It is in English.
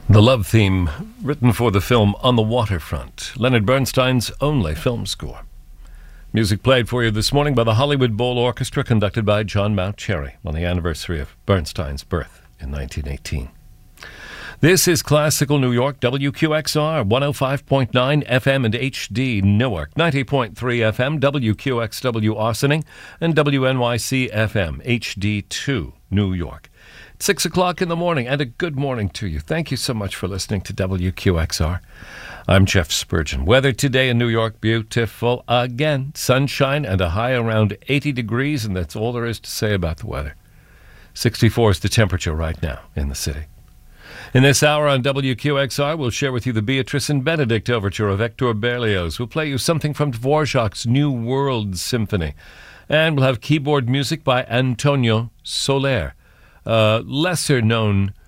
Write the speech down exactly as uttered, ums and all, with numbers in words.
The love theme written for the film On the Waterfront, Leonard Bernstein's only film score. Music played for you this morning by the Hollywood Bowl Orchestra, conducted by John Mountcherry on the anniversary of Bernstein's birth in nineteen eighteen. This is Classical New York, W Q X R, one oh five point nine F M and H D Newark, ninety point three F M, W Q X W Austining, and W N Y C F M, H D two New York. It's six o'clock in the morning, and a good morning to you. Thank you so much for listening to W Q X R. I'm Jeff Spurgeon. Weather today in New York, beautiful again. Sunshine and a high around eighty degrees, and that's all there is to say about the weather. sixty-four is the temperature right now in the city. In this hour on W Q X R, we'll share with you the Beatrice and Benedict Overture of Hector Berlioz. We'll play you something from Dvorak's New World Symphony. And we'll have keyboard music by Antonio Soler, a lesser-known